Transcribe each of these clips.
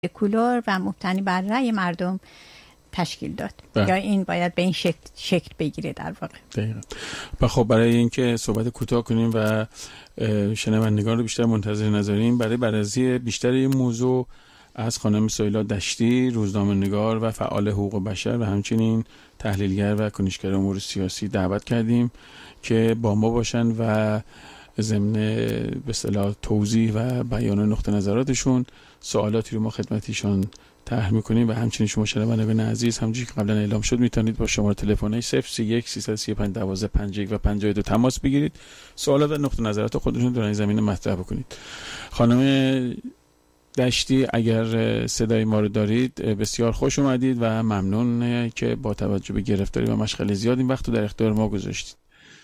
سکولار و مبتنی بر رأی مردم تشکیل داد. یا این باید به این شکل بگیره در واقع. دقیقاً. و خب برای اینکه صحبت کوتاه کنیم و شنوندگان رو بیشتر منتظر نذاریم، برای بررسی بیشتر این موضوع از خانم سهیلا دشتی، روزنامه‌نگار و فعال حقوق بشر و همچنین تحلیلگر و کنشگر امور سیاسی دعوت کردیم که با ما باشن و ضمن به اصطلاح توضیح و بیان نقطه نظراتشون سوالاتی رو ما خدمتیشون طرح می‌کنیم و همچنین شما شنوندگان عزیز همونجوری که قبلا اعلام شد میتونید با شماره تلفن‌های 031 335 12 51 و 52 تماس بگیرید، سوالات و نقطه نظرات خودتون در این زمینه مطرح بکنید. خانم دشتی اگر صدای ما رو دارید بسیار خوش اومدید و ممنون که با توجه به گرفتاری و مشغله زیاد این وقت رو در اختیار ما گذاشتید.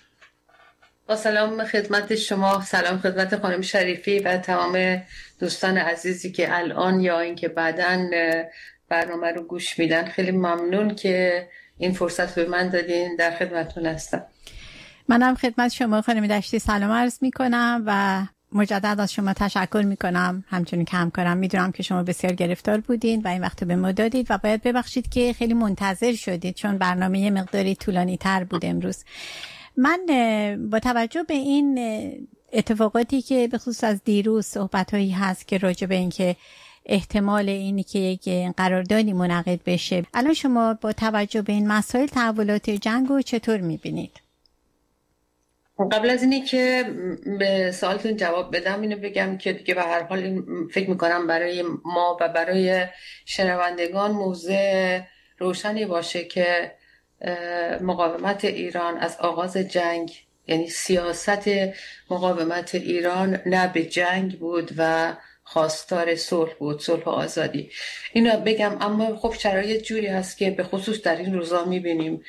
با سلام خدمت شما، سلام خدمت خانم شریفی و تمام دوستان عزیزی که الان یا اینکه بعداً برنامه رو گوش میدن. خیلی ممنون که این فرصت به من دادین، در خدمتتون هستم. منم خدمت شما خانم دشتی سلام عرض میکنم و مجدد از شما تشکر میکنم. همچنین که همکارم میدونم که شما بسیار گرفتار بودین و این وقت به ما دادید و باید ببخشید که خیلی منتظر شدید چون برنامه یه مقداری طولانی تر بود امروز. من با توجه به این اتفاقاتی که به خصوص از دیروز صحبت‌هایی هست که راجع به این که احتمال اینی که یک قراردادی منعقد بشه، الان شما با توجه به این مسائل تحولات جنگ رو چطور می‌بینید؟ قبل از اینی که به سوالتون جواب بدم اینو بگم که دیگه به هر حال فکر می‌کنم برای ما و برای شنوندگان موضوع روشنی باشه که مقاومت ایران از آغاز جنگ، یعنی سیاست مقاومت ایران نه به جنگ بود و خواستار صلح بود، صلح و آزادی. اینو بگم. اما خب شرایط جوری هست که به خصوص در این روزا میبینیم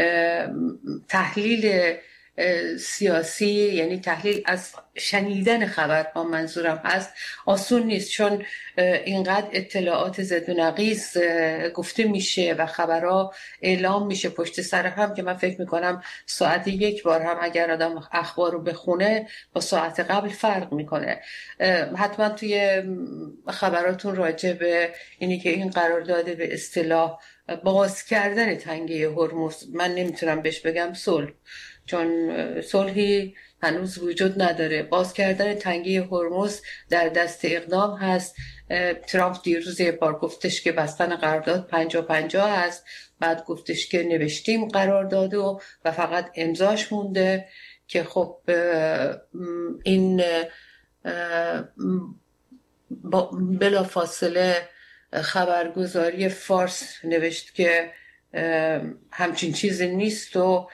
تحلیل سیاسی، یعنی تحلیل از شنیدن خبرها منظورم هست، آسون نیست، چون اینقدر اطلاعات زد و نقیض گفته میشه و خبرها اعلام میشه پشت سر هم که من فکر میکنم ساعت یک بار هم اگر آدم اخبار رو بخونه با ساعت قبل فرق میکنه. حتما توی خبراتون راجع به اینی که این قرارداد به اصطلاح باز کردن تنگه هرمز، من نمیتونم بهش بگم صلح، چون صلحی هنوز وجود نداره. باز کردن تنگه هرمز در دست اقدام هست. ترامپ دیروز یه بار گفتش که بستن قرارداد 50-50 هست، بعد گفتش که نوشتیم قراردادو و فقط امضاش مونده، که خب این بلا فاصله خبرگزاری فارس نوشت که همچین چیزی نیست و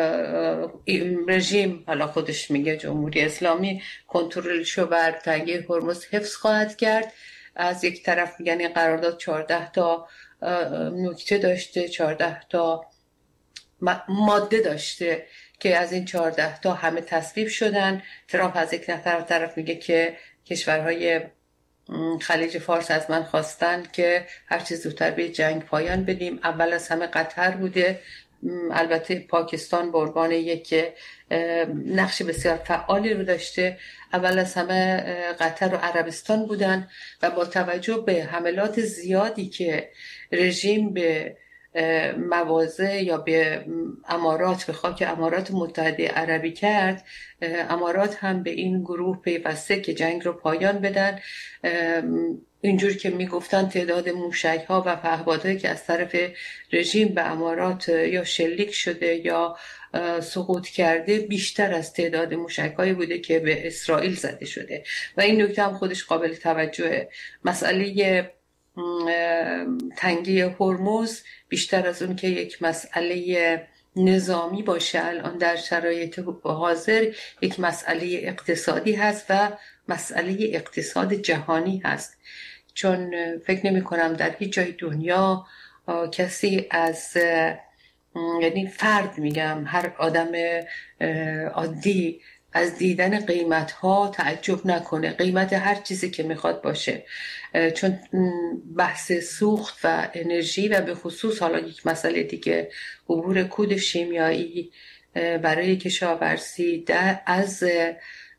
رژیم، حالا خودش میگه جمهوری اسلامی، کنترلشو بر تنگه هرمز حفظ خواهد کرد. از یک طرف میگن این قرارداد 14 تا نکته داشته، 14 تا ماده داشته که از این 14 تا همه تصویب شدن. ترامپ از یک طرف میگه که کشورهای خلیج فارس از من خواستن که هر چیز زودتر به جنگ پایان بدیم. اول از همه قطر بوده، البته پاکستان به عنوان یک نقش بسیار فعالی رو داشته. اول از همه قطر و عربستان بودن و با توجه به حملات زیادی که رژیم به مواضع یا به امارات، به خاک امارات متحده عربی کرد، امارات هم به این گروه پیوسته که جنگ رو پایان بدن. اینجور که میگفتن تعداد موشک ها و پهپادهایی که از طرف رژیم به امارات یا شلیک شده یا سقوط کرده بیشتر از تعداد موشک هایی بوده که به اسرائیل زده شده و این نکته هم خودش قابل توجهه. مسئله تنگی هرمز بیشتر از اون که یک مسئله نظامی باشه الان در شرایط حاضر، یک مسئله اقتصادی هست و مسئله اقتصاد جهانی هست، چون فکر نمی کنم در هیچ جای دنیا کسی از، یعنی فرد میگم، هر آدم عادی از دیدن قیمت ها تعجب نکنه، قیمت هر چیزی که میخواد باشه، چون بحث سوخت و انرژی و به خصوص حالا یک مسئله دیگه عبور کود شیمیایی برای کشاورزی از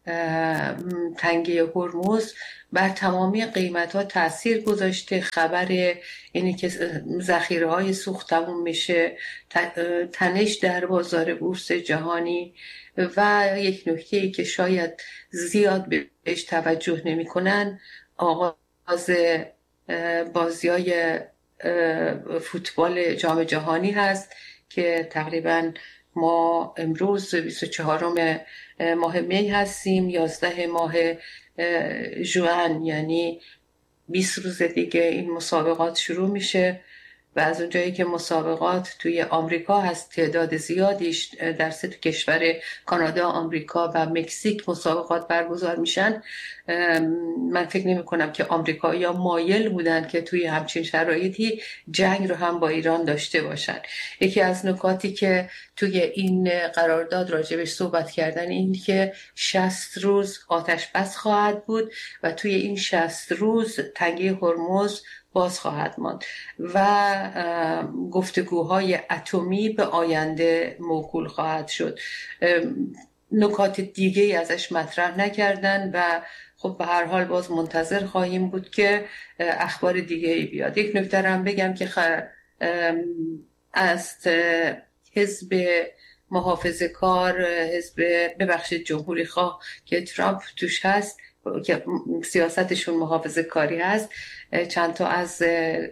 تنگه هرمز بر تمامی قیمت ها تأثیر گذاشته. خبر اینی که ذخیره های سوخت تموم میشه، تنش در بازار بورس جهانی و یک نکته ای که شاید زیاد بهش توجه نمی کنن، آغاز بازی‌های فوتبال جام جهانی هست که تقریباً ما امروز 24 ماه می هستیم، 11 ماه ژوئن، یعنی 20 روز دیگه این مسابقات شروع میشه و از اونجایی که مسابقات توی آمریکا هست، تعداد زیادیش در 3 کشور کانادا، آمریکا و مکزیک مسابقات برگزار میشن. من فکر نمی کنم که آمریکایی‌ها مایل بودن که توی همچین شرایطی جنگ رو هم با ایران داشته باشن. یکی از نکاتی که توی این قرارداد راجبش صحبت کردن این که 60 روز آتش بس خواهد بود و توی این 60 روز تنگه هرمز باز خواهد ماند و گفتگوهای اتمی به آینده موکول خواهد شد. نکات دیگه ازش مطرح نکردن و خب به هر حال باز منتظر خواهیم بود که اخبار دیگه بیاد. یک نکته هم بگم که از حزب محافظه کار، ببخشید جمهوری خواه که ترامپ توش هست، که سیاستشون محافظه کاری هست، چند تا از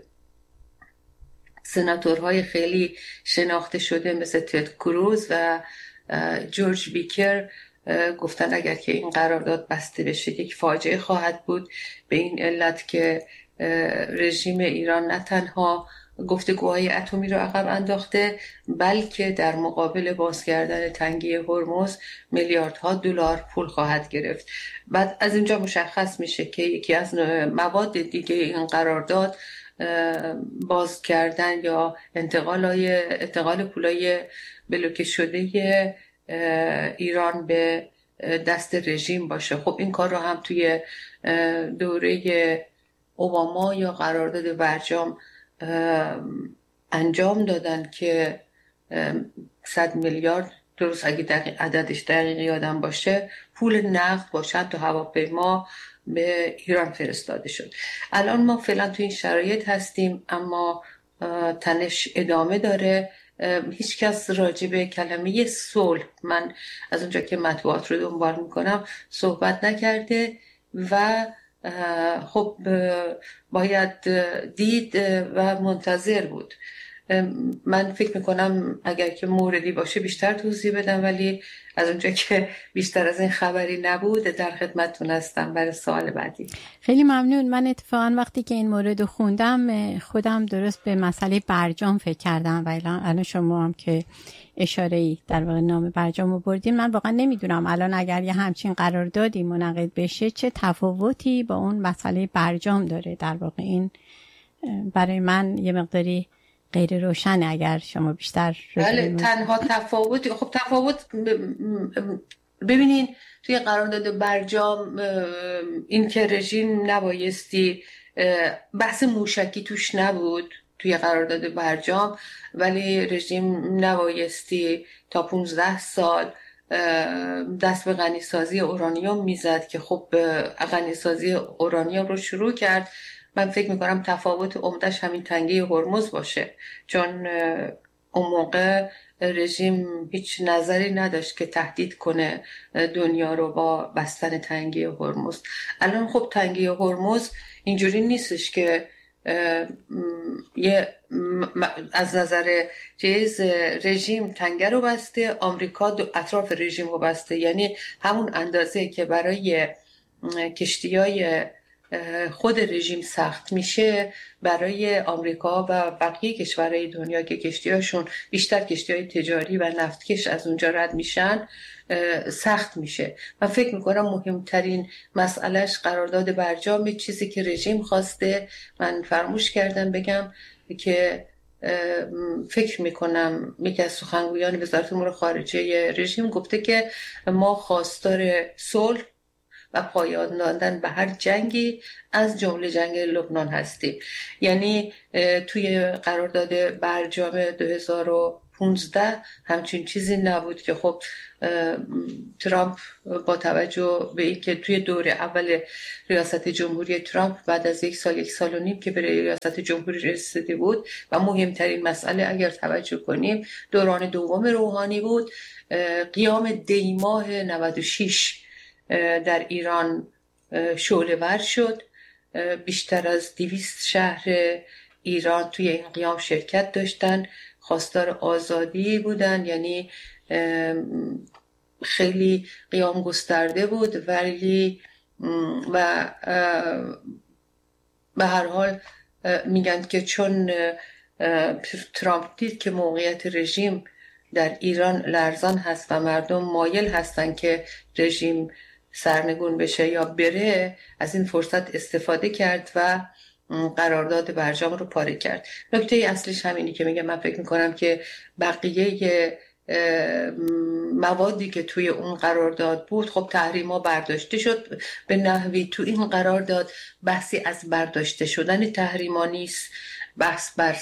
سناتورهای خیلی شناخته شده مثل تد کروز و جورج بیکر گفتن اگر که این قرارداد بسته بشه یک فاجعه خواهد بود، به این علت که رژیم ایران نه تنها گفتگوهای اتمی رو عقب انداخته، بلکه در مقابل باز کردن تنگه هرمز میلیاردها دلار پول خواهد گرفت. بعد از اینجا مشخص میشه که یکی از مواد دیگه این قرارداد باز کردن یا انتقال پولای بلوکه شده ایران به دست رژیم باشه. خب این کار رو هم توی دوره اوباما یا قرارداد برجام انجام دادن که 100 میلیارد درست اگه عددش دقیق یادم باشه پول نقد با چند تا هواپیما به ایران فرستاده شد. الان ما فعلا توی این شرایط هستیم، اما تنش ادامه داره. هیچ کس راجع به کلمه صلح، من از اونجا که مطبوعات رو دنبال میکنم، صحبت نکرده و خب باید دید و منتظر بود. من فکر میکنم اگر که موردی باشه بیشتر توضیح بدم، ولی از اونجا که بیشتر از این خبری نبود در خدمتتون هستم برای سوال بعدی. خیلی ممنون. من اتفاقا وقتی که این مورد رو خوندم خودم درست به مسئله برجام فکر کردم و الان شما هم که اشاره‌ای در واقع نام برجام رو بردین، من واقعا نمیدونم الان اگر یه همچین قراردادی منعقد بشه چه تفاوتی با اون مسئله برجام داره. در واقع این برای من یه مقداری غیر روشنه. اگر شما بیشتر بله، تنها تفاوت، خب تفاوت ببینین توی قرارداد برجام این که رژیم نبایستی، بحث موشکی توش نبود توی قرارداد برجام، ولی رژیم نبایستی تا 15 سال دست به غنیسازی اورانیوم میزد که خب غنیسازی اورانیوم رو شروع کرد. من فکر میکنم تفاوت عمدش همین تنگه هرمز باشه، چون اون موقع رژیم هیچ نظری نداشت که تهدید کنه دنیا رو با بستن تنگه هرمز. الان خب تنگه هرمز اینجوری نیستش که از نظر رژیم تنگه رو بسته، آمریکا اطراف رژیم رو بسته، یعنی همون اندازه که برای کشتی‌های خود رژیم سخت میشه برای آمریکا و بقیه کشورهای دنیا که کشتی‌هاشون بیشتر کشتی‌های تجاری و نفتکش از اونجا رد میشن سخت میشه. من فکر میکنم مهمترین مسئلهش قرارداد برجام، چیزی که رژیم خواسته. من فراموش کردم بگم که فکر میکنم یکی از سخنگویان وزارت امور خارجه رژیم گفته که ما خواستار صلح و پایان دادن به هر جنگی از جمله جنگ لبنان هستیم. یعنی توی قرارداد برجام 2015 2015 همچین چیزی نبود که خب ترامپ با توجه به اینکه توی دور اول ریاست جمهوری ترامپ بعد از 1 سال و نیم که به ریاست جمهوری رسیده بود و مهمترین مسئله اگر توجه کنیم دوران دوم روحانی بود، قیام دیماه 96 در ایران شعله ور شد. بیشتر از 200 شهر ایران توی این قیام شرکت داشتن، خواستار آزادی بودن، یعنی خیلی قیام گسترده بود. ولی و به هر حال میگن که چون ترامپ دید که موقعیت رژیم در ایران لرزان هست و مردم مایل هستن که رژیم سرنگون بشه یا بره، از این فرصت استفاده کرد و قرارداد برجام رو پاره کرد. نکته اصلیش همینی که میگم، من فکر میکنم که بقیه موادی که توی اون قرارداد بود خب تحریما برداشته شد به نحوی. تو این قرارداد بحثی از برداشته شدن تحریما نیست، بحث بر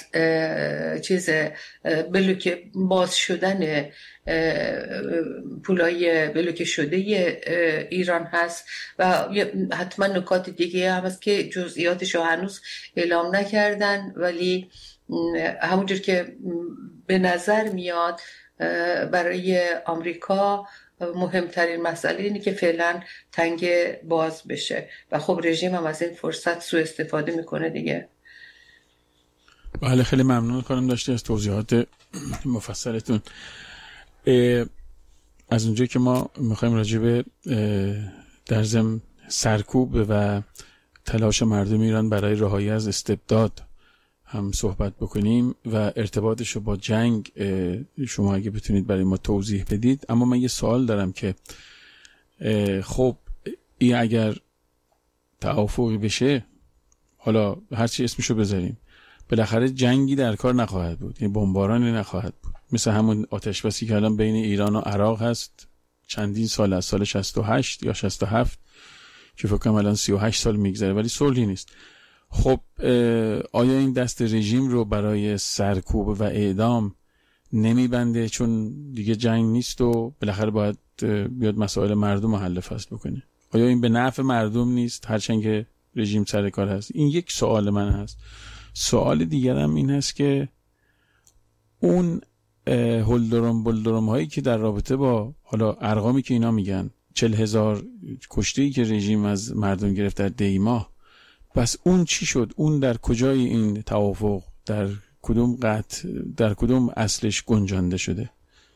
بلوک باز شدن پولای بلوک شده ایران هست و حتما نکات دیگه هم هست که جزئیاتش رو هنوز اعلام نکردن، ولی همونجور که به نظر میاد برای آمریکا مهمترین مسئله اینه که فعلا تنگه باز بشه و خب رژیم هم از این فرصت سوء استفاده میکنه دیگه. بله، خیلی ممنون خانم داشتی از توضیحات مفصلتون. از اونجایی که ما میخوایم راجع به در ضمن سرکوب و تلاش مردم ایران برای رهایی از استبداد هم صحبت بکنیم و ارتباطش رو با جنگ شما اگه بتونید برای ما توضیح بدید. اما من یه سوال دارم که خب این اگر توافقی بشه، حالا هرچی اسمشو بذاریم، بالاخره جنگی در کار نخواهد بود، یعنی بمبارانی نخواهد بود، مثل همون آتش بسی که الان بین ایران و عراق هست چندین سال، از سال 68 یا 67 که فکر کنم الان 38 سال میگذره، ولی صلحی نیست. خب آیا این دست رژیم رو برای سرکوب و اعدام نمیبنده چون دیگه جنگ نیست و بالاخره باید بیاد مسائل مردم رو حل فصل بکنه؟ آیا این به نفع مردم نیست هرچند که رژیم سر کار هست؟ این یک سوال من هست. سوال دیگرم این هست که اون هلدرم هایی که در رابطه با حالا ارقامی که اینا میگن 40,000 کشته‌ای که رژیم از مردم گرفت در دی ماه، پس اون چی شد؟ اون در کجای این توافق، در کدوم قطع، در کدوم اصلش گنجانده شده؟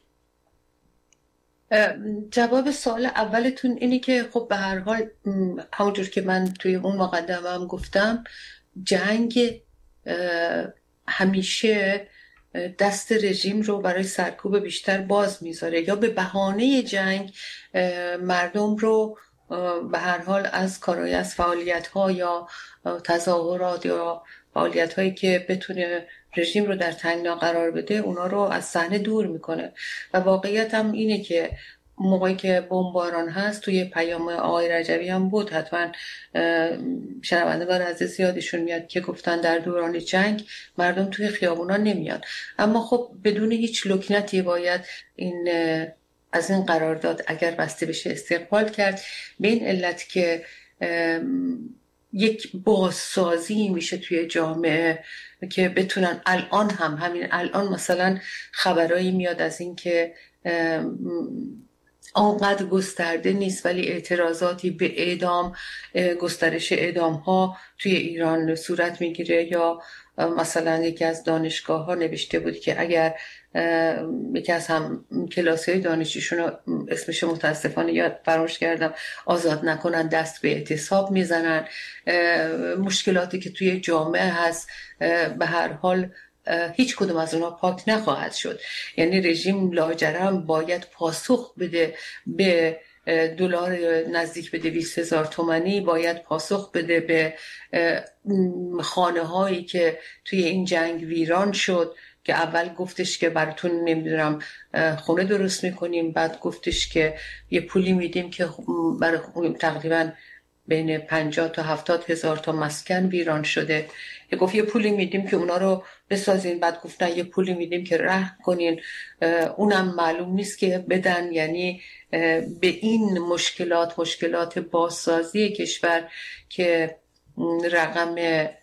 جواب سوال اولتون اینی که خب به هر حال همونجور که من توی اون مقدمه هم گفتم، جنگ همیشه دست رژیم رو برای سرکوب بیشتر باز میذاره یا به بهانه جنگ مردم رو به هر حال از کارهای، از فعالیت‌ها یا تظاهرات یا فعالیت‌هایی که بتونه رژیم رو در تنگنا قرار بده اونا رو از صحنه دور میکنه. و واقعیت هم اینه که موقعی که بمباران هست، توی پیام آقای رجبی هم بود، حتما شنوندگان عزیز یادشون میاد که گفتن در دوران جنگ مردم توی خیابونا نمیان. اما خب بدون هیچ لکنتی باید این از این قرارداد اگر بسته بشه استقبال کرد، به این علت که یک بازسازی میشه توی جامعه که بتونن الان هم همین الان مثلا خبرایی میاد از این که آنقدر گسترده نیست ولی اعتراضاتی به اعدام، گسترش اعدام ها توی ایران صورت میگیره. یا مثلا یکی از دانشگاه ها نوشته بود که اگر یکی از هم کلاس های دانشجوشون رو اسمش متاسفانه یاد فراموش کردم آزاد نکنن، دست به اعتصاب میزنن. مشکلاتی که توی جامعه هست به هر حال هیچ کدوم از اونها پاک نخواهد شد. یعنی رژیم لاجرم باید پاسخ بده به دلار نزدیک به 200,000 تومانی، باید پاسخ بده به خانه هایی که توی این جنگ ویران شد که اول گفتش که براتون نمیدونم خونه درست میکنیم، بعد گفتش که یه پولی میدیم که برای تقریبا بین 50 تا 70 هزار تا مسکن ویران شده. گفت یه پولی میدیم که اونا رو بسازین، بعد گفتن یه پولی میدیم که رهن کنین، اونم معلوم نیست که بدن. یعنی به این مشکلات بازسازی کشور که رقم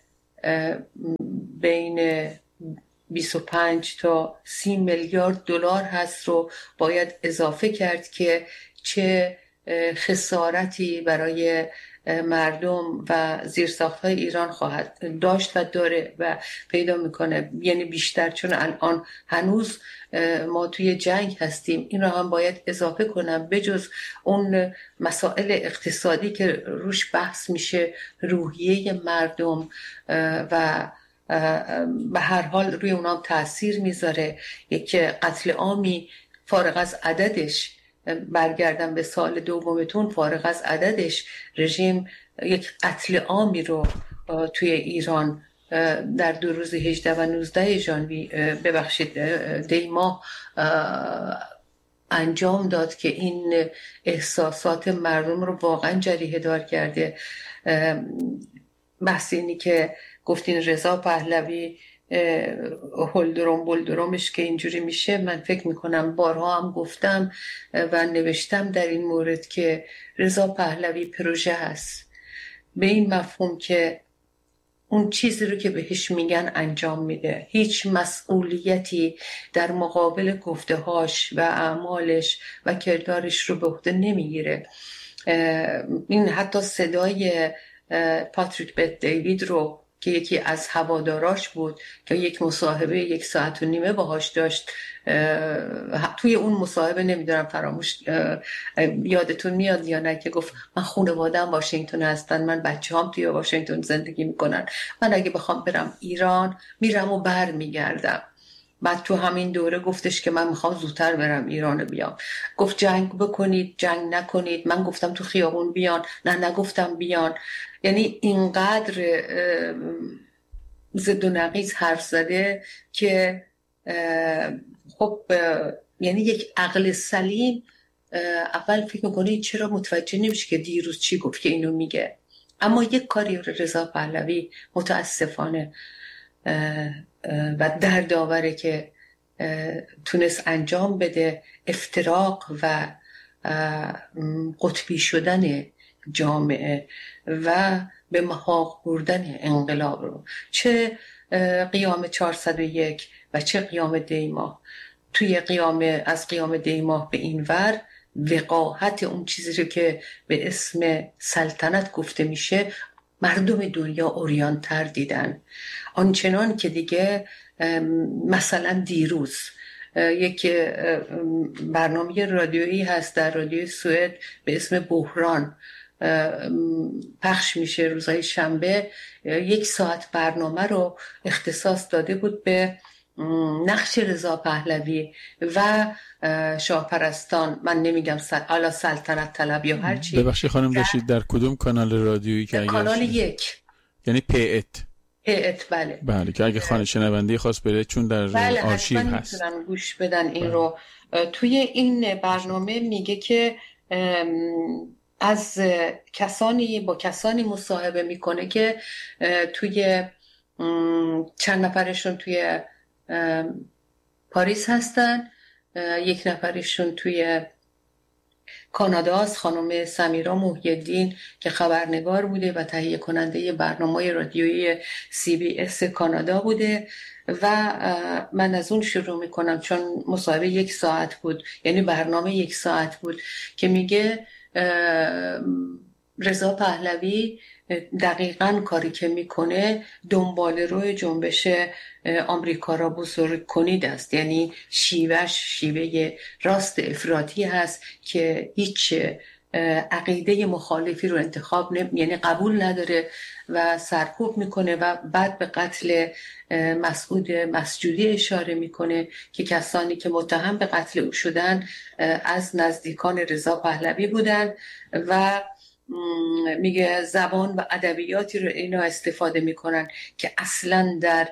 بین 25 تا 30 میلیارد دلار هست رو باید اضافه کرد که چه خسارتی برای مردم و زیرساخت‌های ایران خواهد داشت و داره و پیدا میکنه. یعنی بیشتر، چون الان هنوز ما توی جنگ هستیم. این رو هم باید اضافه کنم. بجز اون مسائل اقتصادی که روش بحث میشه، روحیه مردم و به هر حال روی اونام تأثیر میذاره. یک قتل عامی فارغ از عددش، برگردم به سال دومتون، فارغ از عددش رژیم یک قتل عامی رو توی ایران در 2 روز 18 و 19 ژانویه دی ماه انجام داد که این احساسات مردم رو واقعا جریحه دار کرده. بحث اینی که گفتین رضا پهلوی بلدرمش که اینجوری میشه، من فکر میکنم بارها هم گفتم و نوشتم در این مورد که رضا پهلوی پروژه هست، به این مفهوم که اون چیزی رو که بهش میگن انجام میده. هیچ مسئولیتی در مقابل گفته‌هاش و اعمالش و کردارش رو به عهده نمیگیره. این حتی صدای پاتریک بت دیوید رو که یکی از هواداراش بود که یک مصاحبه 1.5 ساعت باهاش داشت، توی اون مصاحبه نمیدونم فراموش یادتون میاد یا نه، که گفت من خانواده‌ام واشنگتن هستن، من بچه‌هام توی واشنگتن زندگی میکنن، من اگه بخوام برم ایران میرم و برمیگردم. بعد تو همین دوره گفتش که من میخوام زودتر برم ایران بیام. گفت جنگ بکنید، جنگ نکنید. من گفتم تو خیابون بیان، نه نگفتم بیان. یعنی اینقدر ضد و نقیض حرف زده که خب یعنی یک عقل سلیم اول فکر میکنه چرا متوجه نمیشه که دیروز چی گفت که اینو میگه. اما یک کاری رضا پهلوی متاسفانه و دردآوره که تونست انجام بده، افتراق و قطبی شدن جامعه و به محاق بردن انقلاب رو. چه قیام 401 و چه قیام دی ماه. توی از قیام دی ماه به این ور وقاحت اون چیزی رو که به اسم سلطنت گفته میشه مردم دنیا عریان‌تر دیدن. آنچنان که دیگه مثلا دیروز یک برنامه رادیویی هست در رادیوی سوئد به اسم بحران، پخش میشه روزهای شنبه. 1 ساعت برنامه رو اختصاص داده بود به نقش رضا پهلوی و شاه پرستان. من نمیگم حالا سلطنت طلب یا هر چی. ببخشید خانم، داشتید در کدوم کانال رادیویی که کانال 1 یعنی پی ات بله که اگه شنونده خواست بره چون در آرشیو هست میتونن گوش بدن این رو. توی این برنامه میگه که از با کسانی مصاحبه میکنه که توی چند نفرشون توی پاریس هستن، 1 نفرشون توی کاناداست، خانم سمیرا محی‌الدین که خبرنگار بوده و تهیه کننده برنامه رادیویی CBS کانادا بوده. و من از اون شروع میکنم چون مصاحبه 1 ساعت بود، یعنی برنامه 1 ساعت بود که میگه رضا پهلوی دقیقاً کاری که میکنه دنبال روی جنبش آمریکا را بزرگ کنید است. یعنی شیوه راست افراطی هست که هیچ عقیده مخالفی رو یعنی قبول نداره و سرکوب میکنه و بعد به قتل مسعود مسجودی اشاره میکنه که کسانی که متهم به قتل او شدن از نزدیکان رضا پهلوی بودن و میگه زبان و ادبیاتی رو اینا استفاده میکنن که اصلا در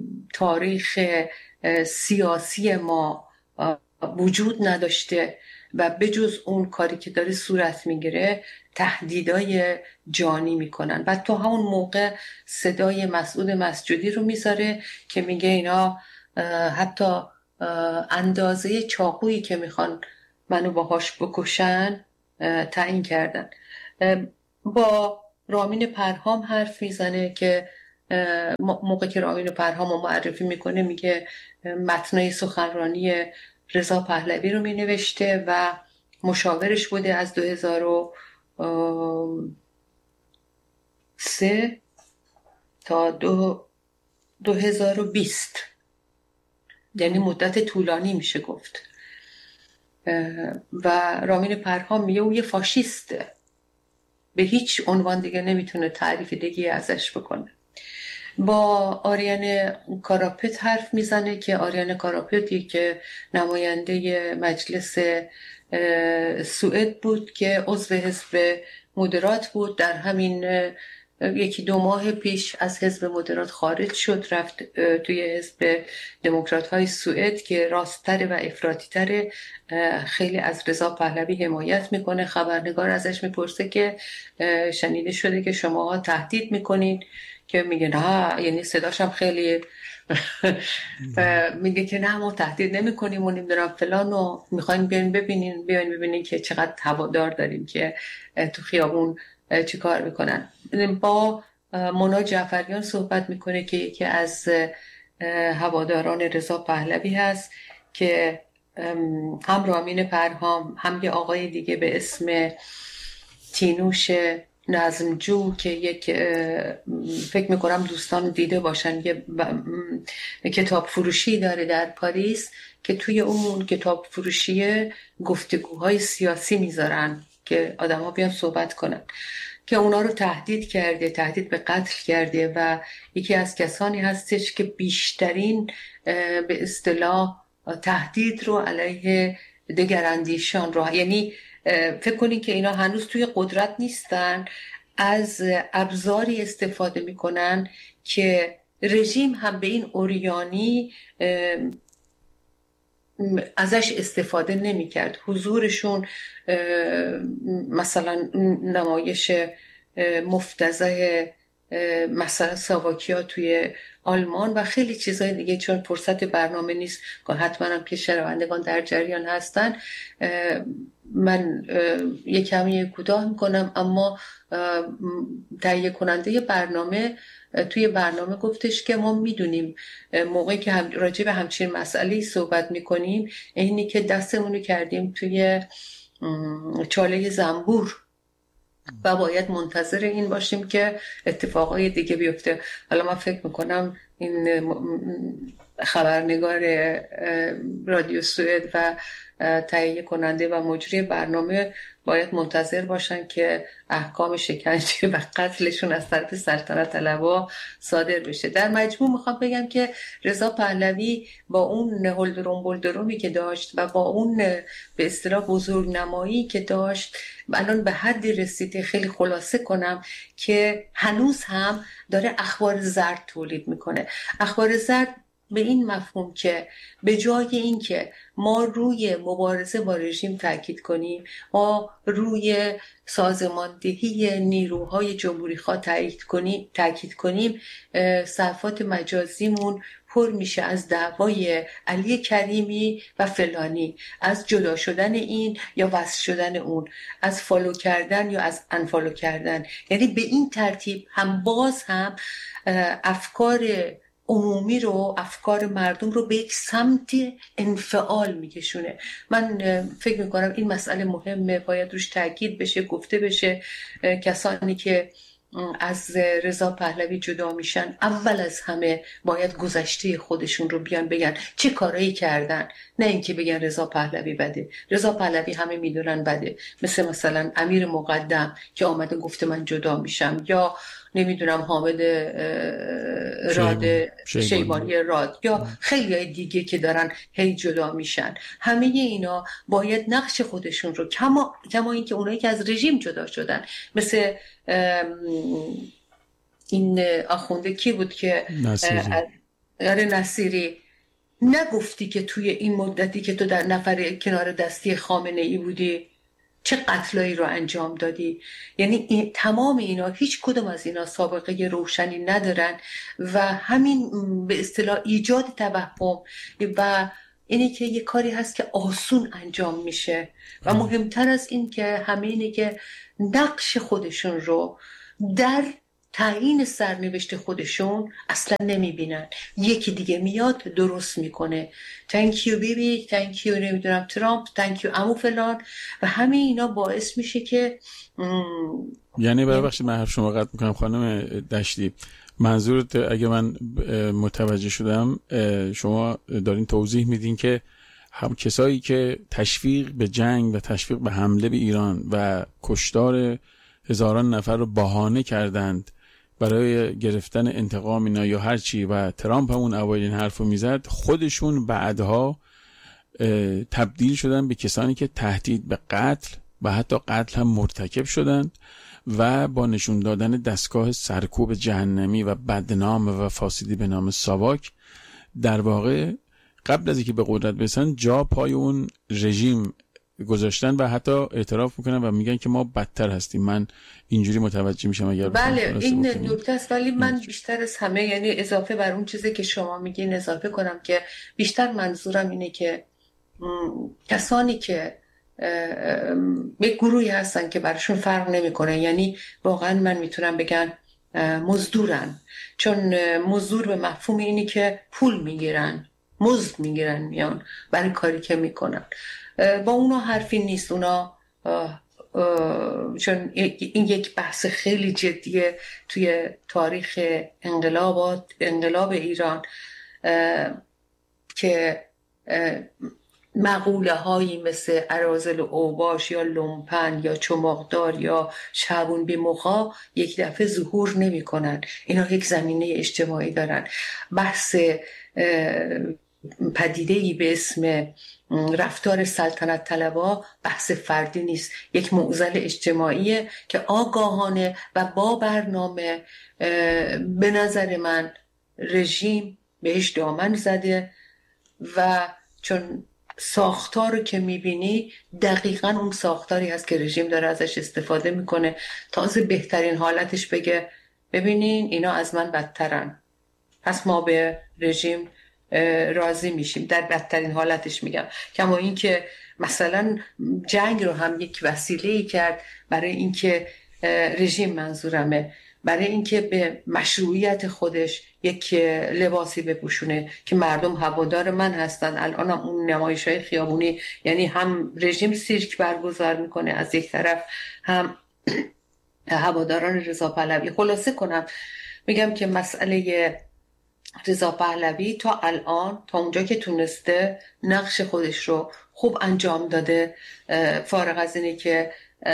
تاریخ سیاسی ما وجود نداشته و بجز اون کاری که داره صورت میگیره تهدیدای جانی میکنن. و تو همون موقع صدای مسعود مسجودی رو میذاره که میگه اینا حتی اندازه چاقویی که میخوان منو باهاش بکشن تعیین کردن. با رامین پرهام حرف میزنه که موقع که رامین پرهام رو معرفی میکنه میگه متنای سخنرانی رضا پهلوی رو مینوشته و مشاورش بوده از 2003 تا 2020، یعنی مدت طولانی میشه گفت. و رامین پرهام میگه او یه فاشیسته، به هیچ عنوان دیگه نمیتونه تعریف دیگه ازش بکنه. با آریان کاراپت حرف میزنه که آریان کاراپتی که نماینده مجلس سوئد بود که عضو حزب مودرات بود، در همین 1-2 ماه پیش از حزب مودرات خارج شد، رفت توی حزب دموکرات های سوئد که راست‌تر و افراطی‌تر. خیلی از رضا پهلوی حمایت میکنه. خبرنگار ازش میپرسه که شنیده شده که شماها تهدید میکنین، که میگه نه، یعنی صداش هم خیلی میگه که نه ما تهدید نمی کنیم و نمیدونم فلان و میخواین بیاین ببینین که چقدر هوادار داریم که تو خیابون چی کار میکنن. با مونا جعفریان صحبت میکنه که یکی از هواداران رضا پهلوی هست که هم رامین پرهام هم یه آقای دیگه به اسم تینوش نظمجو که یک فکر میکنم دوستان دیده باشن، یه کتاب فروشی داره در پاریس که توی اون کتاب فروشی گفتگوهای سیاسی میذارن که آدم ها بیان صحبت کنن، که اونا رو تهدید به قتل کرده و یکی از کسانی هستش که بیشترین به اصطلاح تهدید رو علیه دگراندیشان رو، یعنی فکر کنین که اینا هنوز توی قدرت نیستن، از ابزاری استفاده میکنن که رژیم هم به این اوریانی ازش استفاده نمیکرد. حضورشون مثلا نمایش مفتضح مثلا ساواکیا توی آلمان و خیلی چیزای دیگه، چون فرصت برنامه نیست که حتما هم که شنوندگان در جریان هستن، من یک کمی کوتاه میکنم. اما تهیه کننده برنامه توی برنامه گفتش که ما میدونیم موقعی که راجع به همچین مسئله صحبت میکنیم اینی که دستمونو کردیم توی چاله زنبور و باید منتظر این باشیم که اتفاقای دیگه بیفته. حالا من فکر میکنم این خبرنگار رادیو سوئد و تهیه کننده و مجری برنامه باید منتظر باشن که احکام شکنجه و قتلشون از طرف سلطنت طلبها صادر بشه. در مجموع میخوام بگم که رضا پهلوی با اون هلدرومی که داشت و با اون به اصطلاح بزرگنمایی که داشت الان به حدی رسیده، خیلی خلاصه کنم، که هنوز هم داره اخبار زرد تولید میکنه. اخبار زرد به این مفهوم که به جای این که ما روی مبارزه با رژیم تاکید کنیم، ما روی سازماندهی نیروهای جمهوری خواه تاکید کنیم، صفحات مجازیمون پر میشه از دعوای علی کریمی و فلانی، از جدا شدن این یا وصل شدن اون، از فالو کردن یا از انفالو کردن. یعنی به این ترتیب هم باز هم افکار عمومی رو، افکار مردم رو به یک سمت انفعال میکشونه. من فکر میکنم این مسئله مهمه، باید روش تاکید بشه، گفته بشه. کسانی که از رضا پهلوی جدا میشن اول از همه باید گذشته خودشون رو بیان بگن چه کارایی کردن، نه اینکه بگن رضا پهلوی بده. رضا پهلوی همه میدونن بده، مثلا امیر مقدم که آمده گفته من جدا میشم، یا نمیدونم حامد راد شیبانی راد، یا خیلی دیگه که دارن هی جدا میشن. همه اینا باید نقش خودشون رو، کما اینکه اونایی که از رژیم جدا شدن، مثل این آخونده کی بود که نصیری نگفتی که توی این مدتی که تو در نفر کنار دستی خامنه ای بودی چه قتلایی رو انجام دادی. یعنی تمام اینا، هیچ کدوم از اینا سابقه روشنی ندارن و همین به اصطلاح ایجاد توهم و اینی که یه کاری هست که آسون انجام میشه و مهمتر از این که همه اینه که نقش خودشون رو در تعیین سرنوشت خودشون اصلا نمیبینن. یکی دیگه میاد درست میکنه، تانکیو بیبی، تانکیو نمیدونم ترامپ، تانکیو عمو فلان، و همه اینا باعث میشه که یعنی ببخشید من حرف شما قطع میکنم خانم دشتی، منظورت اگه من متوجه شدم شما دارین توضیح میدین که هم کسایی که تشویق به جنگ و تشویق به حمله به ایران و کشتار هزاران نفر رو بهانه کردند برای گرفتن انتقام اینا یا هر چی و ترامپ همون اوایل این حرفو میزد، خودشون بعدها تبدیل شدن به کسانی که تهدید به قتل و حتی قتل هم مرتکب شدند و با نشون دادن دستگاه سرکوب جهنمی و بدنام و فاسدی به نام ساواک در واقع قبل از اینکه به قدرت برسن جا پای اون رژیم گذاشتن و حتی اعتراف میکنن و میگن که ما بدتر هستیم. من اینجوری متوجه میشم اگر بله این نکته است، ولی من بیشتر از همه یعنی اضافه بر اون چیزی که شما میگین اضافه کنم که بیشتر منظورم اینه که کسانی که یک گروهی هستن که براشون فرق نمیکنه، یعنی واقعا من میتونم بگم مزدورن، چون مزدور به مفهوم اینی که پول میگیرن، مزد میگیرن میان برای کاری که میکنن. با اونا حرفی نیست، اونا چون این یک بحث خیلی جدیه توی تاریخ انقلاب ایران که مقوله هایی مثل اراذل و اوباش یا لومپن یا چماقدار یا شعبون بی مخا یک دفعه ظهور نمی کنن. اینا یک زمینه اجتماعی دارن. بحث پدیده‌ای به اسم رفتار سلطنت طلبا بحث فردی نیست، یک معضل اجتماعیه که آگاهانه و با برنامه به نظر من رژیم بهش دامن زده و چون ساختار رو که میبینی دقیقاً اون ساختاری هست که رژیم داره ازش استفاده میکنه. تازه بهترین حالتش بگه ببینین اینا از من بدترن پس ما به رژیم راضی میشیم، در بدترین حالتش میگم. کما این که مثلا جنگ رو هم یک وسیله‌ای کرد برای اینکه رژیم منظورمه برای اینکه به مشروعیت خودش یک لباسی بپوشونه که مردم هوادار من هستن. الان هم اون نمایش‌های خیابونی، یعنی هم رژیم سیرک برگزار میکنه از یک طرف، هم هواداران رضا پهلوی. خلاصه کنم میگم که مسئله رضا پهلوی تا الان تا اونجا که تونسته نقش خودش رو خوب انجام داده، فارغ از اینه که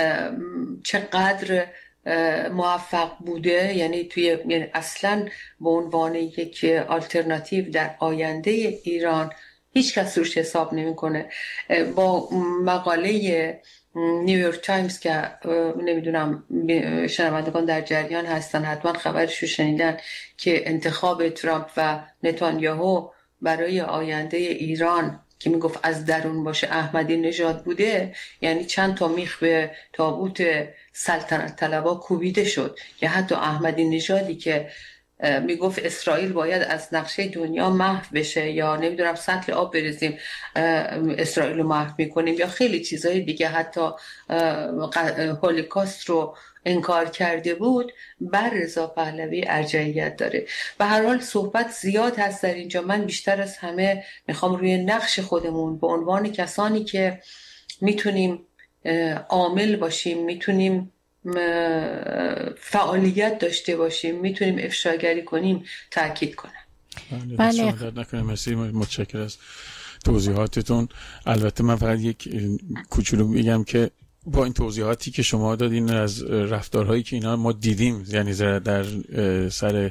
چقدر موفق بوده، یعنی اصلا به عنوان یک آلترناتیو در آینده ایران هیچ کس روش حساب نمیکنه. با مقاله نیویورک تایمز که نمیدونم شنوندگان در جریان هستن حتما خبرش رو شنیدن که انتخاب ترامپ و نتانیاهو برای آینده ایران که میگفت از درون باشه احمدی نژاد بوده، یعنی چند تا میخ به تابوت سلطنت طلبا کوبیده شد که حتی احمدی نژادی که میگفت اسرائیل باید از نقشه دنیا محو بشه یا نمیدونم سطل آب بریزیم اسرائیل رو محو میکنیم یا خیلی چیزهای دیگه، حتی هولوکاست رو انکار کرده بود، بر رضا پهلوی ارجحیت داره. به هر حال صحبت زیاد هست در اینجا. من بیشتر از همه میخوام روی نقش خودمون به عنوان کسانی که میتونیم عامل باشیم، میتونیم فعالیت داشته باشیم، میتونیم افشاگری کنیم تاکید کنم. بله. مرسی، متشکرم از توضیحاتتون. البته من فقط یک کوچولو میگم که با این توضیحاتی که شما دادین از رفتارهایی که اینا ما دیدیم، یعنی در سر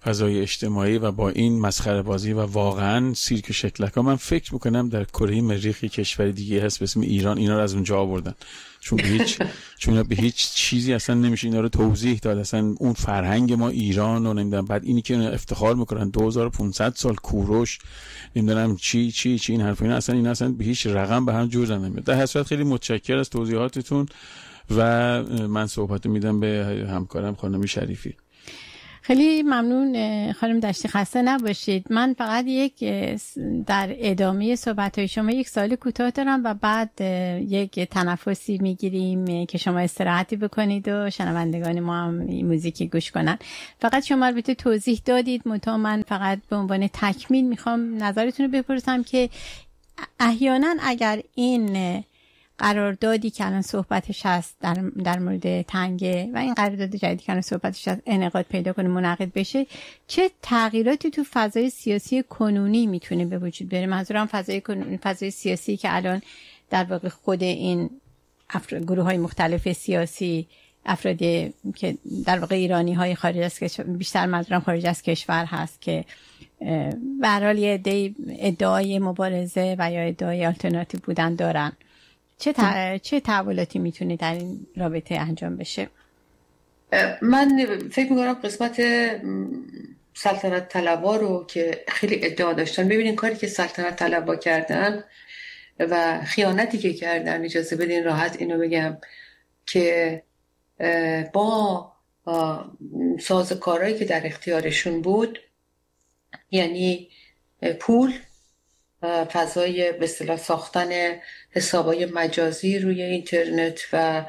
فضای اجتماعی و با این مسخره بازی و واقعا سیرک شکلکا، من فکر میکنم در کره مریخ کشور دیگه هست به اسم ایران، اینا رو از اونجا آوردن، چون به هیچ چیزی اصلا نمیشه اینا رو توضیح داد، اصلا اون فرهنگ ما ایران و نمیدونم، بعد اینی که افتخار میکنن 2500 سال کوروش نمیدونم چی این حرفا، اینا اصلا به هیچ رقم به هم جور نمیاد. در هر صورت خیلی متشکر از توضیحاتتون و من صحبتو میدم به همکارم خانم شریفی. خیلی ممنون خانم دشتی، خسته نباشید. من فقط در ادامه صحبت‌های شما یک سوال کوتاه دارم و بعد یک تنفسی میگیریم که شما استراحتی بکنید و شنوندگان ما هم موزیکی گوش کنن. فقط شما البته توضیح دادید، من فقط به عنوان تکمیل میخوام نظرتون رو بپرسم که احیانا اگر این قراردادی که الان صحبتش هست در مورد تنگه و این قرارداد جدیدی که الان صحبتش هست انعقاد پیدا کنه، منعقد بشه، چه تغییراتی تو فضای سیاسی کنونی میتونه به وجود بیاره؟ منظورم فضای سیاسی که الان در واقع خود این گروه های مختلف سیاسی، افرادی که در واقع ایرانی های خارج از کشور، بیشتر منظورم خارج از کشور هست، که به هر حال ادعای مبارزه و یا ادعای آلترناتیو بودن دارن، چه تحولاتی میتونه در این رابطه انجام بشه؟ من فکر میکنم قسمت سلطنت طلبا رو که خیلی ادعا داشتن، ببینین کاری که سلطنت طلبا کردن و خیانتی که کردن، اجازه بدین راحت اینو بگم که با سازوکارهایی که در اختیارشون بود، یعنی پول، فضای به اصطلاح ساختن حسابای مجازی روی اینترنت و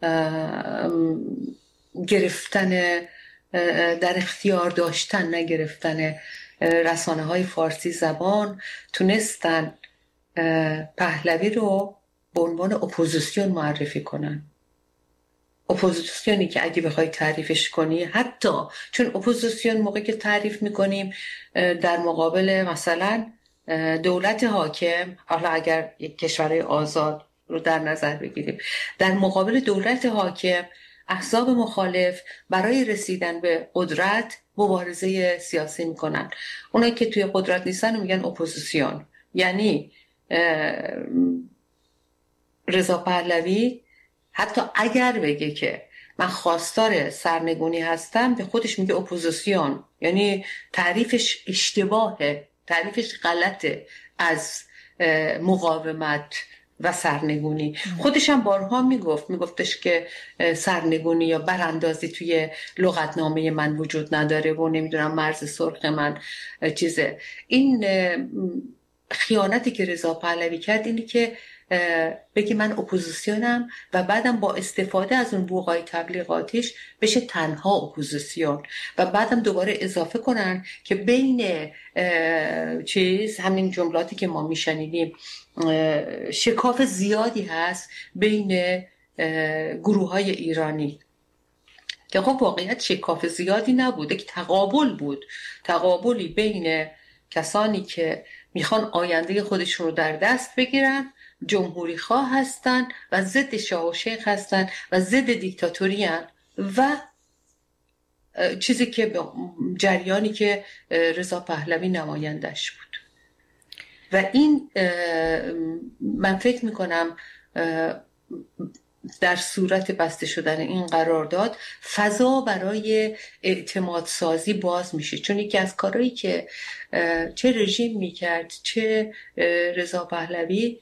گرفتن در اختیار داشتن، نگرفتن رسانه های فارسی زبان، تونستن پهلوی رو به عنوان اپوزیسیون معرفی کنن. اپوزیسیونی که اگه بخوای تعریفش کنی، حتی چون اپوزیسیون موقعی که تعریف میکنیم در مقابل مثلا دولت حاکم، حالا اگر یک کشور آزاد رو در نظر بگیریم، در مقابل دولت حاکم احزاب مخالف برای رسیدن به قدرت مبارزه سیاسی میکنن. اونایی که توی قدرت نیستن میگن اپوزیسیون. یعنی رضا پهلوی حتی اگر بگه که من خواستار سرنگونی هستم، به خودش میگه اپوزیسیون، یعنی تعریفش اشتباهه، تعریفش غلطه از مقاومت و سرنگونی. خودش هم بارها میگفتش که سرنگونی یا براندازی توی لغتنامه من وجود نداره و نمیدونم مرز سرخ من چیزه. این خیانتی که رضا پهلوی کرد اینی که بگی من اپوزیسیونم و بعدم با استفاده از اون بوقای تبلیغاتیش بشه تنها اپوزیسیون و بعدم دوباره اضافه کنن که بین همین جملاتی که ما میشنیدیم شکاف زیادی هست بین گروه های ایرانی، که خب واقعیت شکاف زیادی نبود، یک تقابل بود، تقابلی بین کسانی که میخوان آینده خودشون رو در دست بگیرن، جمهوری خواه هستن و ضد شاه و شیخ هستن و ضد دیکتاتوری هستن، و چیزی که جریانی که رضا پهلوی نمایندش بود. و این من فکر میکنم در صورت بسته شدن این قرارداد فضا برای اعتماد سازی باز میشه، چون یکی از کارهایی که چه رژیم میکرد چه رضا پهلوی،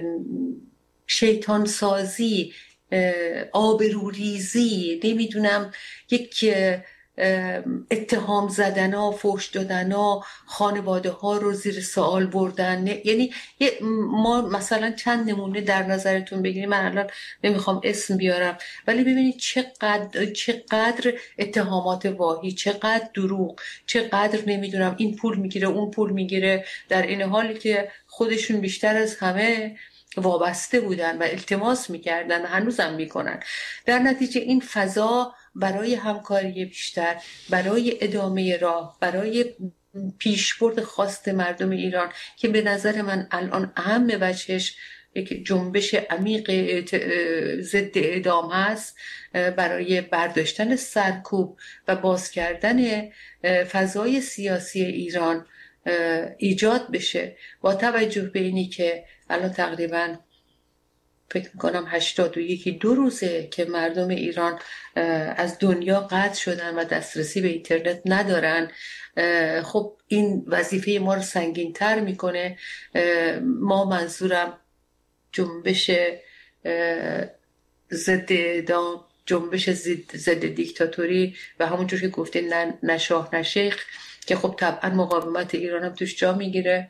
شیطان سازی، آبروریزی، نمیدونم یک اتهام زدن ها، فحش دادن ها، خانواده ها رو زیر سوال بردن. یعنی ما مثلا چند نمونه در نظرتون بگیریم، من الان نمیخوام اسم بیارم، ولی ببینید چقدر اتهامات واهی، چقدر دروغ، چقدر نمیدونم این پول میگیره اون پول میگیره، در این حالی که خودشون بیشتر از همه وابسته بودن و التماس میکردن و هنوزم میکنن. در نتیجه این فضا برای همکاری بیشتر، برای ادامه راه، برای پیشبرد خواست مردم ایران که به نظر من الان اهم وجهش یک جنبش عمیق ضد اعدام هست برای برداشتن سرکوب و باز کردن فضای سیاسی ایران ایجاد بشه، با توجه به اینی که الان تقریباً فکر میکنم 82 روزه که مردم ایران از دنیا قطع شدن و دسترسی به اینترنت ندارن. خب این وظیفه ما رو سنگین تر میکنه. ما منظورم جنبش ضد اعدام، جنبش ضد دیکتاتوری و همونجور که گفته نه شاه نه شیخ، که خب طبعا مقاومت ایران هم توش جا میگیره.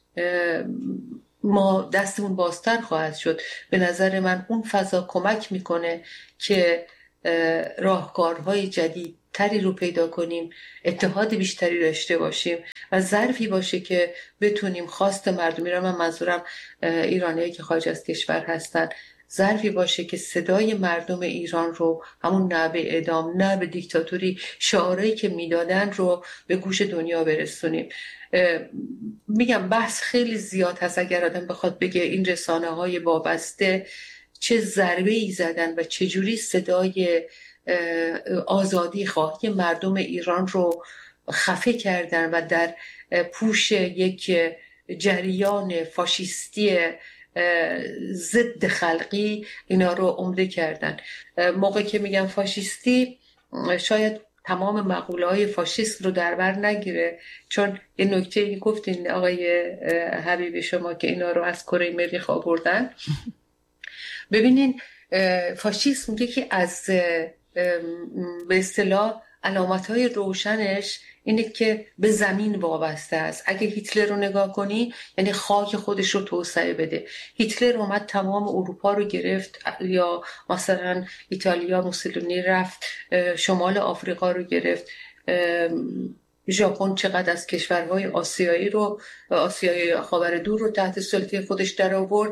ما دستمون بازتر خواهد شد. به نظر من اون فضا کمک میکنه که راهکارهای جدید تری رو پیدا کنیم، اتحاد بیشتری داشته باشیم و ظرفی باشه که بتونیم خواست مردم ایران، من منظورم ایرانیایی که خارج از کشور هستن، ظرفی باشه که صدای مردم ایران رو، همون نه به اعدام نه به دیکتاتوری، شعارهایی که میدادن رو به گوش دنیا برسونیم. میگم بحث خیلی زیاد هست. اگر آدم بخواد بگه این رسانه های وابسته چه ضربه ای زدن و چجوری صدای آزادی خواهی مردم ایران رو خفه کردن و در پوش یک جریان فاشیستی ضد خلقی اینا رو عمده کردن. موقعی که میگم فاشیستی شاید تمام مقوله‌های فاشیست رو در بر نگیره، چون یه نکته گفتین آقای حبیب شما که اینا رو از کره مریخ آوردن. ببینین فاشیسم یکی از به اصطلاح علامت‌های روشنش اینه که به زمین وابسته است. اگه هیتلر رو نگاه کنی، یعنی خاک خودش رو توسعه بده. هیتلر اومد تمام اروپا رو گرفت، یا مثلا ایتالیا موسولینی رفت شمال آفریقا رو گرفت. ژاپن چقدر از کشورهای آسیایی رو، آسیای خاورمیانه رو تحت سلطه خودش در آورد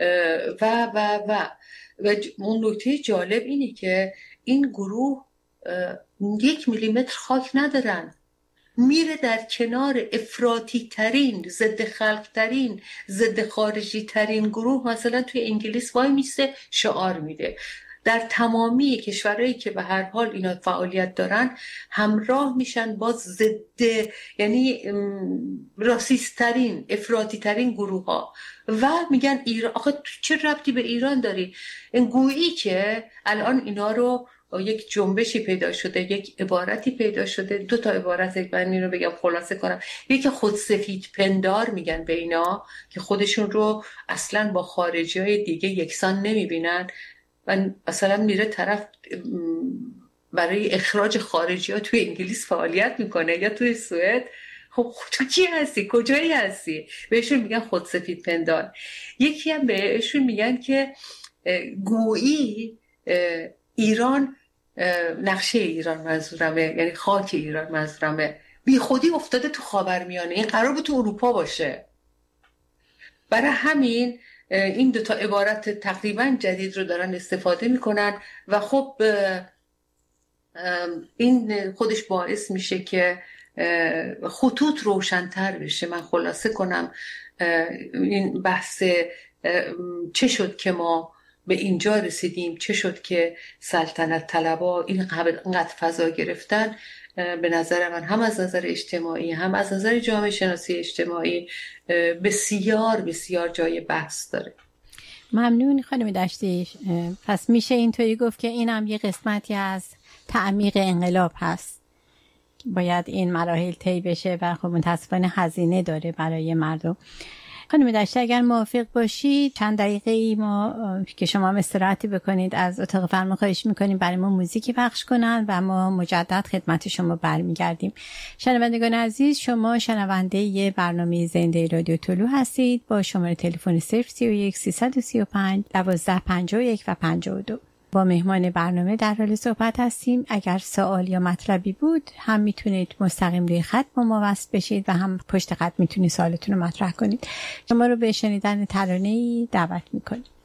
و اون نکته جالب اینه که این گروه 1 میلیمتر خاک ندارن، میره در کنار افراطی ترین، ضد خلق ترین، ضد خارجی ترین گروه، مثلا توی انگلیس وای میسه شعار میده. در تمامی کشورهایی که به هر حال اینا فعالیت دارن همراه میشن با ضد، یعنی راسیست ترین، افراطی ترین گروه ها و میگن ایران. آخه چه ربطی به ایران داری؟ این گویی که الان اینا رو یک جنبشی پیدا شده، یک عبارتی پیدا شده، 2 تا عبارت، من اینو بگم خلاصه کنم. یکی خودسفید پندار میگن به اینا که خودشون رو اصلا با خارجی های دیگه یکسان نمیبینن و مثلا میره طرف برای اخراج خارجی ها توی انگلیس فعالیت میکنه یا توی سوئد. خب تو کی هستی؟ کجایی هستی؟ بهشون میگن خودسفید پندار. یکی هم بهشون میگن که گویی ایران، نقشه ایران منظورمه، یعنی خاک ایران منظورمه، بی خودی افتاده تو خاورمیانه، این قرار بود تو اروپا باشه. برای همین این 2 تا عبارت تقریبا جدید رو دارن استفاده میکنن و خب این خودش باعث میشه که خطوط روشن‌تر بشه. من خلاصه کنم این بحث چه شد که ما به اینجا رسیدیم، چه شد که سلطنت طلبا اینقدر فضا گرفتن. به نظر من هم از نظر اجتماعی هم از نظر جامعه شناسی اجتماعی بسیار بسیار جای بحث داره. ممنون خانم دشتی. پس میشه اینطوری گفت که اینم یه قسمتی از تعمیق انقلاب هست، باید این مراحل طی بشه و خب متاسفانه هزینه داره برای مردم. خانم دشتی اگر موافق باشید چند دقیقه ای ما که شما هم استراحتی بکنید از اتاق فرمان خواهش میکنیم برای ما موزیکی پخش کنن و ما مجدد خدمت شما برمیگردیم. شنوندگان عزیز، شما شنونده یه برنامه زنده رادیو طلوع هستید با شماره تلفن 031 335 1251 و 52. با مهمان برنامه در حال صحبت هستیم. اگر سوال یا مطلبی بود هم میتونید مستقیم روی خط با ما وصل بشید و هم پشت خط میتونید سوالتون رو مطرح کنید. شما رو به شنیدن ترانه‌ای دعوت میکنید.